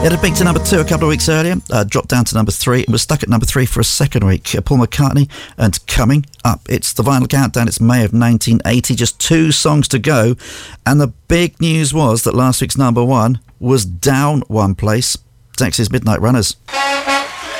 It had peaked to number 2 a couple of weeks earlier, dropped down to number 3, and was stuck at number 3 for a second week. Paul McCartney and Coming Up. It's the Vinyl Countdown. It's May of 1980, just 2 songs to go. And the big news was that last week's number 1 was down 1 place. Taxi's Midnight Runners.